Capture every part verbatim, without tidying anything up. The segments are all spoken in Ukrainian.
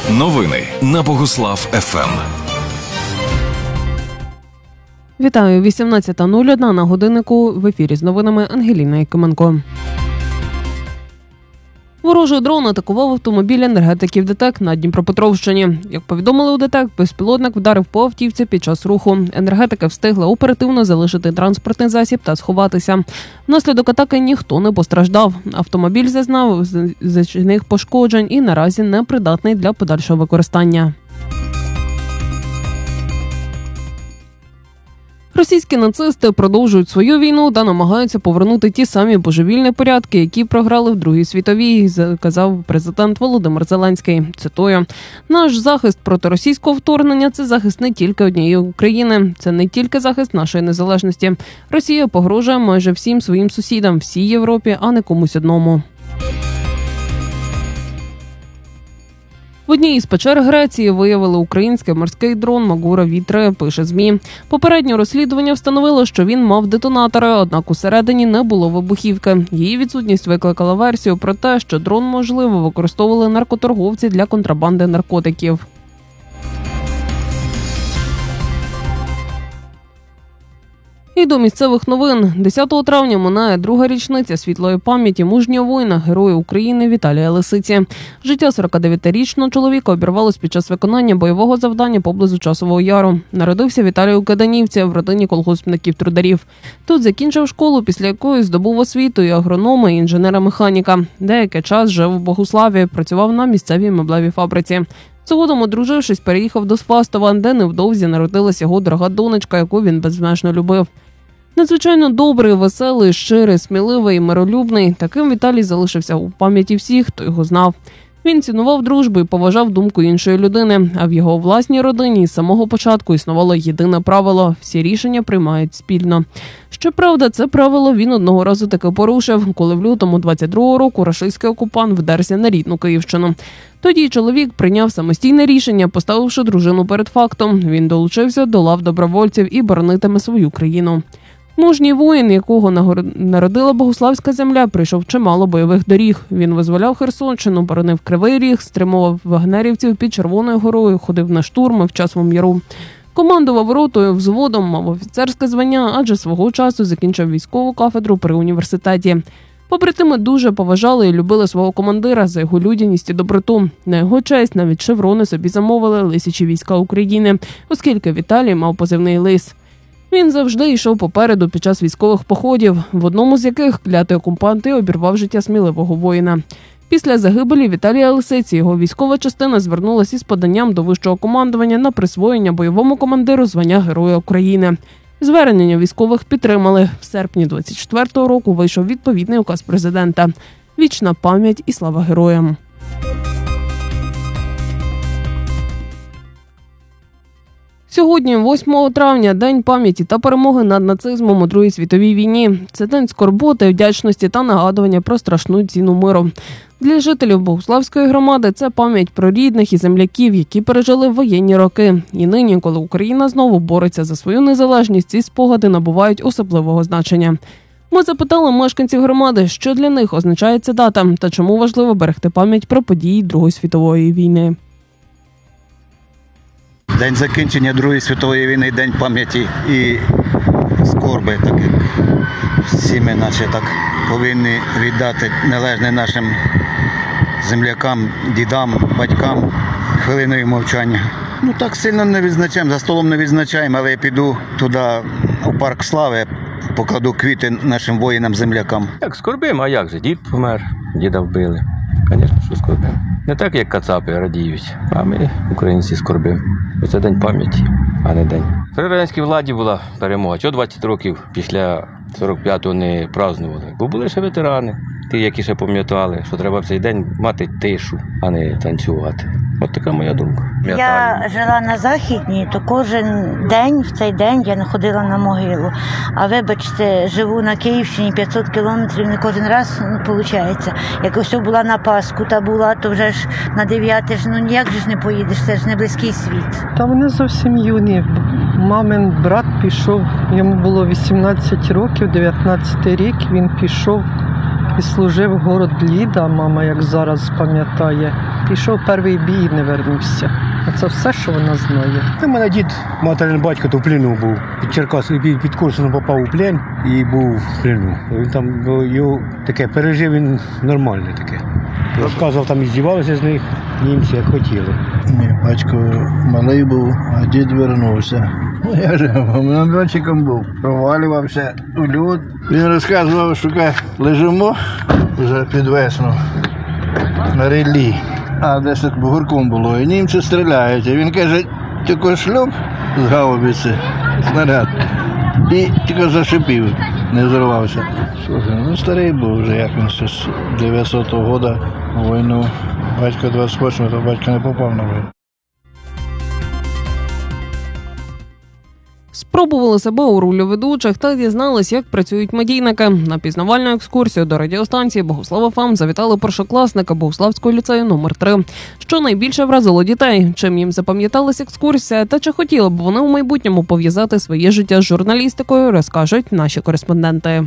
Новини на Богуслав еф ем. Вітаю, вісімнадцята нуль одна на годиннику. В ефірі з новинами Ангеліна Якименко. Ворожий дрон атакував автомобіль енергетиків ДТЕК на Дніпропетровщині. Як повідомили у ДТЕК, безпілотник вдарив по автівці під час руху. Енергетики встигли оперативно залишити транспортний засіб та сховатися. Внаслідок атаки ніхто не постраждав. Автомобіль зазнав значних пошкоджень і наразі непридатний для подальшого використання. Російські нацисти продовжують свою війну та намагаються повернути ті самі божевільні порядки, які програли в Другій світовій, сказав президент Володимир Зеленський. Цитую: «Наш захист проти російського вторгнення – це захист не тільки однієї України. Це не тільки захист нашої незалежності. Росія погрожує майже всім своїм сусідам, всій Європі, а не комусь одному». В одній із печер Греції виявили український морський дрон Магура Ві три, пише ЗМІ. Попереднє розслідування встановило, що він мав детонатори, однак усередині не було вибухівки. Її відсутність викликала версію про те, що дрон, можливо, використовували наркоторговці для контрабанди наркотиків. І до місцевих новин. десятого травня минає друга річниця світлої пам'яті мужнього воїна, героя України Віталія Лисиці. Життя сорокадев'ятирічного чоловіка обірвалось під час виконання бойового завдання поблизу Часового Яру. Народився Віталій у Каданівці в родині колгоспників-трударів. Тут закінчив школу, після якої здобув освіту і агронома, і інженера-механіка. Деякий час жив у Богуславі, працював на місцевій меблевій фабриці. Згодом, одружившись, переїхав до Свастова, де невдовзі народилась його дорога донечка, яку він безмежно любив. Надзвичайно добрий, веселий, щирий, сміливий і миролюбний. Таким Віталій залишився у пам'яті всіх, хто його знав. Він цінував дружбу і поважав думку іншої людини, а в його власній родині з самого початку існувало єдине правило – всі рішення приймають спільно. Щоправда, це правило він одного разу таки порушив, коли в лютому двадцять другого року рашистський окупант вдерся на рідну Київщину. Тоді чоловік прийняв самостійне рішення, поставивши дружину перед фактом. Він долучився до лав добровольців і боронитиме свою країну. Мужній воїн, якого народила Богуславська земля, прийшов чимало бойових доріг. Він визволяв Херсонщину, боронив Кривий Ріг, стримував вагнерівців під Червоною горою, ходив на штурми в Часовому Яру. Командував ротою, взводом, мав офіцерське звання, адже свого часу закінчив військову кафедру при університеті. Побратими дуже поважали і любили свого командира за його людяність і доброту. На його честь навіть шеврони собі замовили лисячі війська України, оскільки Віталій мав позивний «Лис». Він завжди йшов попереду під час військових походів, в одному з яких клятий окупант і обірвав життя сміливого воїна. Після загибелі Віталія Лисиці його військова частина звернулася із поданням до вищого командування на присвоєння бойовому командиру звання Героя України. Звернення військових підтримали. В серпні двадцять четвертого року вийшов відповідний указ президента. Вічна пам'ять і слава героям. Сьогодні, восьмого травня, День пам'яті та перемоги над нацизмом у Другій світовій війні. Це день скорботи, вдячності та нагадування про страшну ціну миру. Для жителів Богуславської громади це пам'ять про рідних і земляків, які пережили воєнні роки. І нині, коли Україна знову бореться за свою незалежність, ці спогади набувають особливого значення. Ми запитали мешканців громади, що для них означає ця дата та чому важливо берегти пам'ять про події Другої світової війни. День закінчення Другої світової війни, день пам'яті і скорби, так як всі ми наче так повинні віддати належне нашим землякам, дідам, батькам хвилиною мовчання. Ну так сильно не відзначаємо, за столом не відзначаємо, але я піду туди, у парк слави, покладу квіти нашим воїнам-землякам. Так, скорбимо, а як же? Дід помер, діда вбили. Звісно, що скорбимо. Не так, як кацапи радіють, а ми, українці, скорбимо. Це день пам'яті, а не день. При радянській владі була перемога. Чого двадцять років після сорок п'ятого не празднували? Бо були ще ветерани, ті, які ще пам'ятали, що треба в цей день мати тишу, а не танцювати. От така моя думка. Я жила на Західній, то кожен день, в цей день я не ходила на могилу. А вибачте, живу на Київщині п'ятсот кілометрів, не кожен раз, ну, виходить. Як ось була на Пасху та була, то вже ж на дев'яте ж, ну ніяк же ж не поїдеш, це ж не близький світ. Та вони зовсім юні. Мамин брат пішов, йому було вісімнадцять років, дев'ятнадцятий рік, він пішов І служив город Ліда, мама, як зараз пам'ятає. Пішов перший бій і не вернувся. А це все, що вона знає. У мене дід, материн батько, то в плену був. Під Черкас, під, під Корсуном попав у плен і був в плену. Він там, його таке, пережив він нормальне таке. Розказував, там і здівалися з них німці, як хотіли. Мій батько малий був, а дід вернувся. Ну, я ж молодчиком був, провалювався у лід. Він розказував, що лежимо вже під весну на ріллі, а десь так бугорком було, і німці стріляють. І він каже, тільки шлюб з гаубиці, снаряд, і тільки зашипів, не взорвався. Слухай, ну старий був вже, як він з дев'ятсотого року у війну. Батько двадцять восьмого, то батько не попав на війну. Спробували себе у ролі ведучих та дізнались, як працюють медійники. На пізнавальну екскурсію до радіостанції Богуслав еф ем завітали першокласника Богуславського ліцею номер три. Що найбільше вразило дітей? Чим їм запам'яталась екскурсія та чи хотіли б вони у майбутньому пов'язати своє життя з журналістикою, розкажуть наші кореспонденти.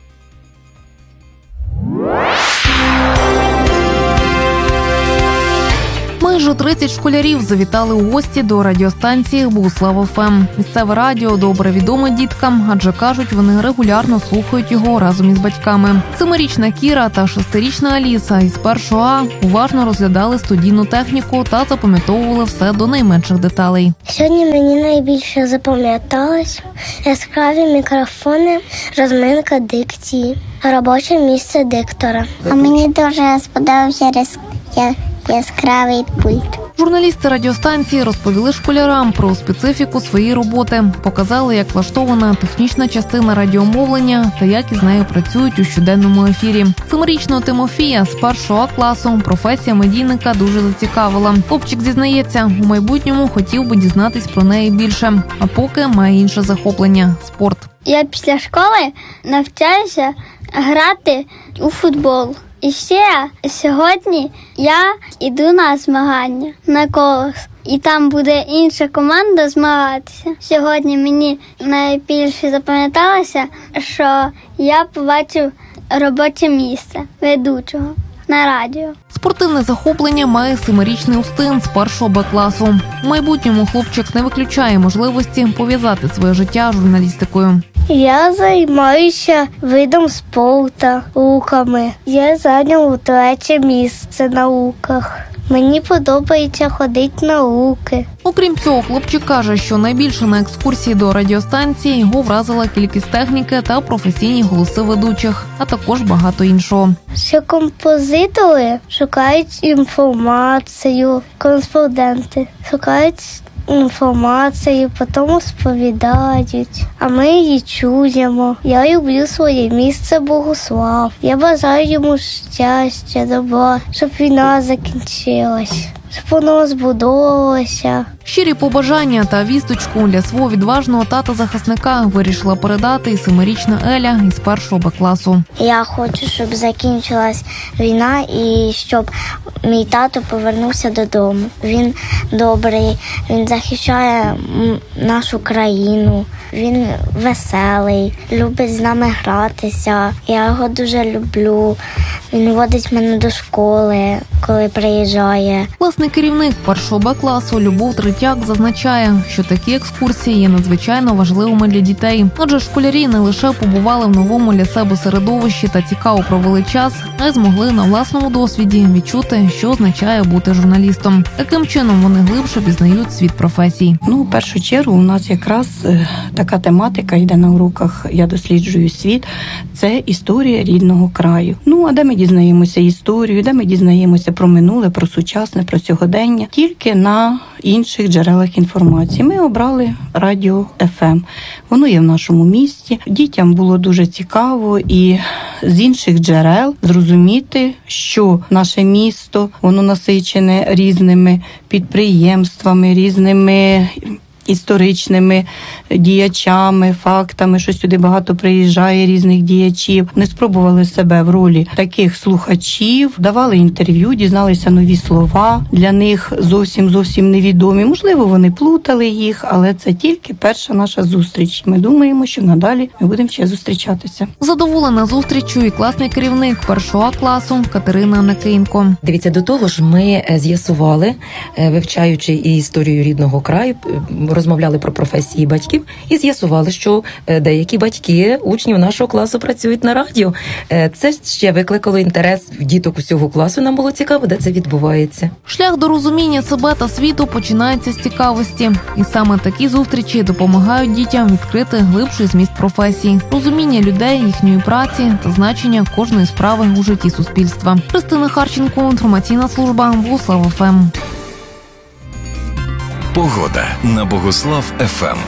Майже тридцять школярів завітали у гості до радіостанції Богуслав еф ем. Місцеве радіо добре відоме діткам, адже кажуть, вони регулярно слухають його разом із батьками. Семирічна Кіра та шестирічна Аліса із першого А уважно розглядали студійну техніку та запам'ятовували все до найменших деталей. Сьогодні мені найбільше запам'яталось яскраві мікрофони, розминка дикції, робоче місце диктора. А мені дуже сподобався яскравий пульт. Журналісти радіостанції розповіли школярам про специфіку своєї роботи, показали, як влаштована технічна частина радіомовлення та як із нею працюють у щоденному ефірі. Семирічного Тимофія з першого А класу професія медійника дуже зацікавила. Хлопчик зізнається, у майбутньому хотів би дізнатись про неї більше, а поки має інше захоплення – спорт. Я після школи навчаюся грати у футбол. І ще сьогодні я йду на змагання, на колос. І там буде інша команда змагатися. Сьогодні мені найбільше запам'яталося, що я побачив робоче місце ведучого на радіо. Спортивне захоплення має семирічний Устин з першого Б класу. У майбутньому хлопчик не виключає можливості пов'язати своє життя з журналістикою. Я займаюся видом спорту, руками. Я зайняв третє місце на руках. Мені подобається ходити на руки. Окрім цього, хлопчик каже, що найбільше на екскурсії до радіостанції його вразила кількість техніки та професійні голоси ведучих, а також багато іншого. Що композитори шукають інформацію, кореспонденти шукають інформацію, потім сповідають, а ми її чуємо. Я люблю своє місце Богуслав. Я бажаю йому щастя, добра, щоб війна закінчилась, щоб воно збудовувалося. Щирі побажання та вісточку для свого відважного тата-захисника вирішила передати і семирічна Еля із першого Б класу. Я хочу, щоб закінчилась війна і щоб мій тато повернувся додому. Він добрий, він захищає нашу країну, він веселий, любить з нами гратися. Я його дуже люблю. Він водить мене до школи, коли приїжджає. Власний керівник першого Б класу Любов Третяк зазначає, що такі екскурсії є надзвичайно важливими для дітей. Адже школярі не лише побували в новому для себе середовищі та цікаво провели час, а й змогли на власному досвіді відчути, що означає бути журналістом. Таким чином вони глибше пізнають світ професій. Ну, в першу чергу у нас якраз така тематика йде на уроках «Я досліджую світ» – це історія рідного краю. Ну, а де ми дізнаємося історію, де ми дізнаємося про минуле, про сучасне, про сьогодення, тільки на інших джерелах інформації. Ми обрали радіо еф ем. Воно є в нашому місті. Дітям було дуже цікаво і з інших джерел зрозуміти, що наше місто, воно насичене різними підприємствами, різними історичними діячами, фактами, що сюди багато приїжджає різних діячів. Вони спробували себе в ролі таких слухачів, давали інтерв'ю, дізналися нові слова, для них зовсім-зовсім невідомі. Можливо, вони плутали їх, але це тільки перша наша зустріч. Ми думаємо, що надалі ми будемо ще зустрічатися. Задоволена зустрічю і класний керівник першого А класу Катерина Никинко. Дивіться, до того ж ми з'ясували, вивчаючи і історію рідного краю, розмовляли про професії батьків і з'ясували, що деякі батьки учнів нашого класу працюють на радіо. Це ще викликало інтерес в діток усього класу. Нам було цікаво, де це відбувається. Шлях до розуміння себе та світу починається з цікавості. І саме такі зустрічі допомагають дітям відкрити глибший зміст професії, розуміння людей, їхньої праці та значення кожної справи у житті суспільства. Христина Харченко, інформаційна служба Богослав еф ем. Погода на Богослав еф ем.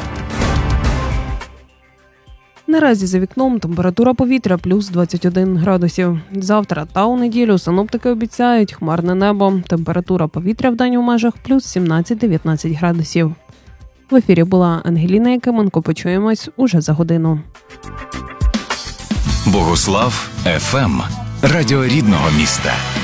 Наразі за вікном температура повітря плюс двадцять один градусів. Завтра та у неділю синоптики обіцяють хмарне небо. Температура повітря вдень у межах плюс сімнадцять-дев'ятнадцять градусів. В ефірі була Ангеліна Якименко. Почуємось уже за годину. Богослав еф ем. Радіо рідного міста.